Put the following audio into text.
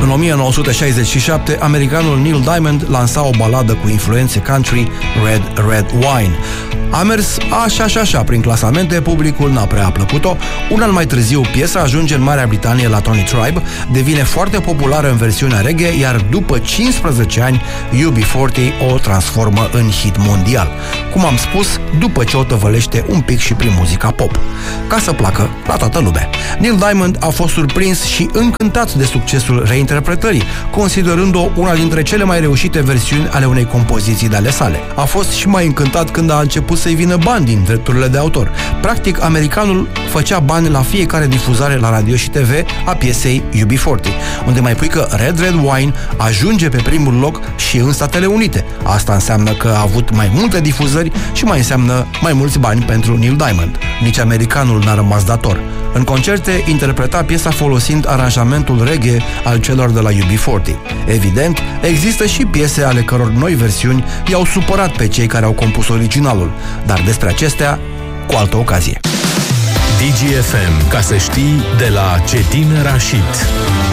În 1967, americanul Neil Diamond lansa o baladă cu influențe country, Red Red Wine. A mers așa prin clasamente, publicul n-a prea plăcut-o. Un an mai târziu, piesa ajunge în Marea Britanie la Tony Tribe, devine foarte populară în versiunea reggae, iar după 15 ani, UB40 o transformă în hit mondial. Cum am spus, după ce o tăvălește un pic și prin muzica pop, ca să placă la toată lumea. Neil Diamond a fost surprins și încântat de succesul reinterpretării, considerând-o una dintre cele mai reușite versiuni ale unei compoziții de ale sale. A fost și mai încântat când a început să-i vină bani din drepturile de autor. Practic, americanul făcea bani la fiecare difuzare la radio și TV a piesei UB40, unde mai pui că Red Red Wine ajunge pe primul loc și în Statele Unite. Asta înseamnă că a avut mai multe difuzări și mai înseamnă mai mulți bani pentru Neil Diamond. Nici americanul n-a rămas dator. În concerte interpreta piesa folosind aranjamentul reggae al celor de la UB40. Evident, există și piese ale căror noi versiuni i-au supărat pe cei care au compus originalul, dar despre acestea cu altă ocazie. DGFM, ca să știi, de la Cetin Rashid.